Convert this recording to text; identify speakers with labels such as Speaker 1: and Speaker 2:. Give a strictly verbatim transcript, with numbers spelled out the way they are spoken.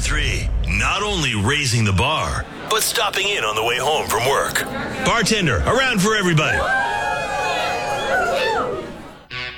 Speaker 1: three. Not only raising the bar, but stopping in on the way home from work. Bartender, around for everybody.